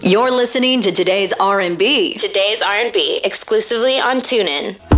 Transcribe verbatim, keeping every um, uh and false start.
You're listening to Today's R and B. Today's R and B, exclusively on TuneIn.